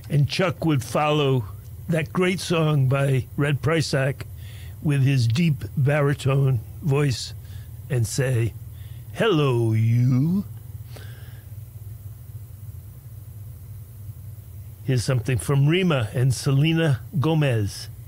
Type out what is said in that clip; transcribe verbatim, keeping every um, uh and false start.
And Chuck would follow that great song by Red Prysock with his deep baritone voice and say, "Hello, you." Here's something from Rima and Selena Gomez.